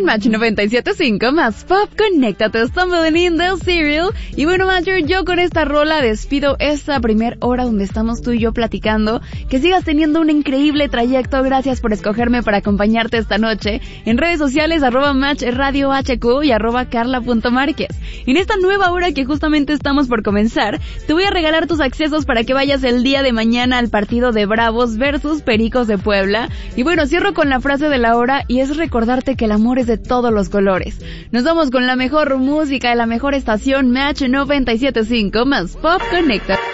Match 97.5, más pop, conéctate, Stumbling in the Serial. Y bueno, Matcher, yo con esta rola despido esta primer hora donde estamos tú y yo platicando. Que sigas teniendo un increíble trayecto, gracias por escogerme para acompañarte esta noche. En redes sociales, @MatchRadioHQ y @Carla.Márquez. En esta nueva hora que justamente estamos por comenzar, te voy a regalar tus accesos para que vayas el día de mañana al partido de Bravos versus Pericos de Puebla. Y bueno, cierro con la frase de la hora y es recordarte que el amor es de todos los colores. Nos vamos con la mejor música de la mejor estación, Match 97.5, más pop, conecta.